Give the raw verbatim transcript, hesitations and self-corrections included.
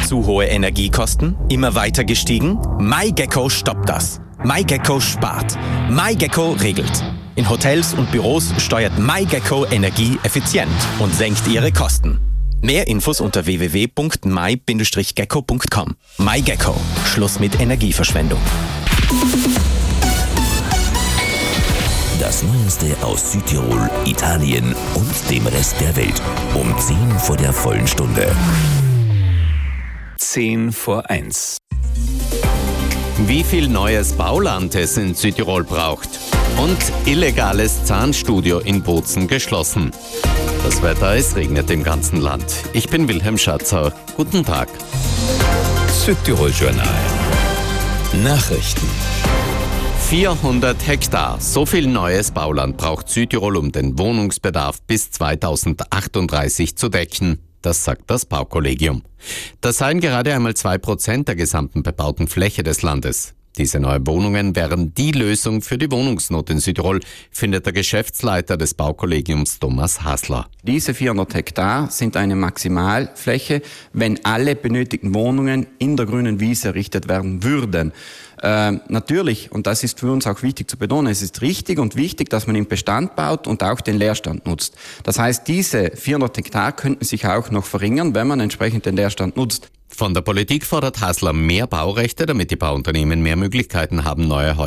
Zu hohe Energiekosten? Immer weiter gestiegen? MyGecko stoppt das. MyGecko spart. MyGecko regelt. In Hotels und Büros steuert MyGecko Energie effizient und senkt ihre Kosten. Mehr Infos unter w w w punkt my Bindestrich gecko punkt com. MyGecko. Schluss mit Energieverschwendung. Das Neueste aus Südtirol, Italien und dem Rest der Welt. Um zehn vor der vollen Stunde. zehn vor eins. Wie viel neues Bauland es in Südtirol braucht. Und illegales Zahnstudio in Bozen geschlossen. Das Wetter, es regnet im ganzen Land. Ich bin Wilhelm Schatzau. Guten Tag. Südtirol Journal. Nachrichten. vierhundert Hektar. So viel neues Bauland braucht Südtirol, um den Wohnungsbedarf bis zweitausendachtunddreißig zu decken. Das sagt das Baukollegium. Das seien gerade einmal zwei Prozent der gesamten bebauten Fläche des Landes. Diese neuen Wohnungen wären die Lösung für die Wohnungsnot in Südtirol, findet der Geschäftsleiter des Baukollegiums Thomas Hasler. Diese vierhundert Hektar sind eine Maximalfläche, wenn alle benötigten Wohnungen in der grünen Wiese errichtet werden würden. Äh, natürlich, und das ist für uns auch wichtig zu betonen, es ist richtig und wichtig, dass man im Bestand baut und auch den Leerstand nutzt. Das heißt, diese vierhundert Hektar könnten sich auch noch verringern, wenn man entsprechend den Leerstand nutzt. Von der Politik fordert Hasler mehr Baurechte, damit die Bauunternehmen mehr Möglichkeiten haben, neue Häuser